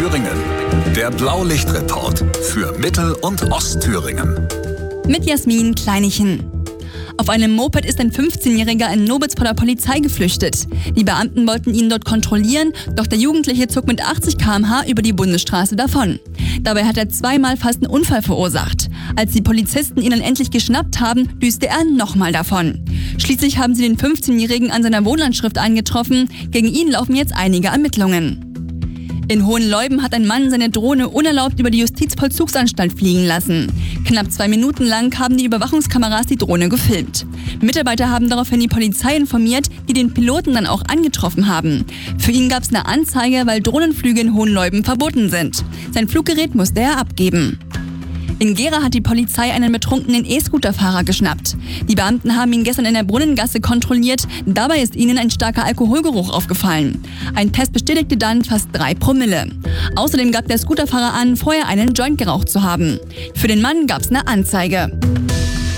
Thüringen. Der Blaulichtreport für Mittel- und Ostthüringen. Mit Jasmin Kleinichen. Auf einem Moped ist ein 15-Jähriger in Nobitz vor der Polizei geflüchtet. Die Beamten wollten ihn dort kontrollieren, doch der Jugendliche zog mit 80 km/h über die Bundesstraße davon. Dabei hat er zweimal fast einen Unfall verursacht. Als die Polizisten ihn dann endlich geschnappt haben, düste er nochmal davon. Schließlich haben sie den 15-Jährigen an seiner Wohnanschrift angetroffen. Gegen ihn laufen jetzt einige Ermittlungen. In Hohenleuben hat ein Mann seine Drohne unerlaubt über die Justizvollzugsanstalt fliegen lassen. Knapp 2 Minuten lang haben die Überwachungskameras die Drohne gefilmt. Mitarbeiter haben daraufhin die Polizei informiert, die den Piloten dann auch angetroffen haben. Für ihn gab es eine Anzeige, weil Drohnenflüge in Hohenleuben verboten sind. Sein Fluggerät musste er abgeben. In Gera hat die Polizei einen betrunkenen E-Scooter-Fahrer geschnappt. Die Beamten haben ihn gestern in der Brunnengasse kontrolliert. Dabei ist ihnen ein starker Alkoholgeruch aufgefallen. Ein Test bestätigte dann fast 3 Promille. Außerdem gab der Scooterfahrer an, vorher einen Joint geraucht zu haben. Für den Mann gab es eine Anzeige.